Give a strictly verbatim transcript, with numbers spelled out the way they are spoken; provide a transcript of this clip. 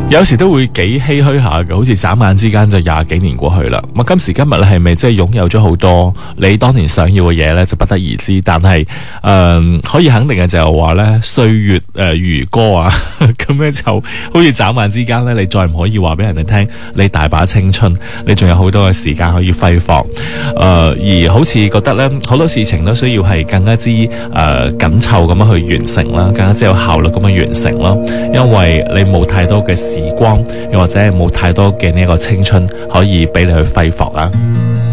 有時都會幾唏噓下嘅，好似眨眼之間就廿幾年過去啦。咁今時今日咧，係咪即係擁有咗好多你當年想要嘅嘢咧，就不得而知。但係誒、呃，可以肯定嘅就係話咧，歲月誒、呃、如歌啊，咁樣就好似眨眼之間咧，你再唔可以話俾人哋聽，你大把青春，你仲有好多嘅時間可以揮霍。誒、呃，而好似覺得咧，好多事情都需要係更加之誒緊湊咁樣去完成啦，更加之有效率咁樣完成啦，因為你冇太多嘅時光，又或者係冇太多嘅呢一個青春可以俾你去揮霍啊。